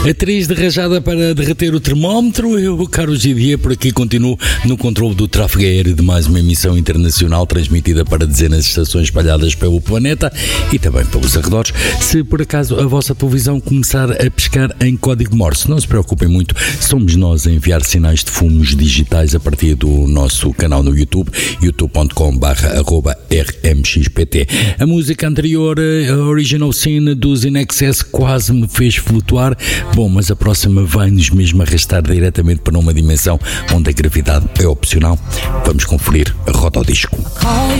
Atriz de rajada para derreter o termómetro, eu, Carlos Gidier, por aqui continuo no controle do tráfego aéreo de mais uma emissão internacional transmitida para dezenas de estações espalhadas pelo planeta e também pelos arredores. Se por acaso a vossa televisão começar a pescar em código Morse, não se preocupem muito, somos nós a enviar sinais de fumos digitais a partir do nosso canal no YouTube, youtube.com/rmxpt. A música anterior, a Original Sin dos In Excess, quase me fez flutuar. Bom, mas a próxima vai-nos mesmo arrastar diretamente para uma dimensão onde a gravidade é opcional. Vamos conferir a roda ao disco. Call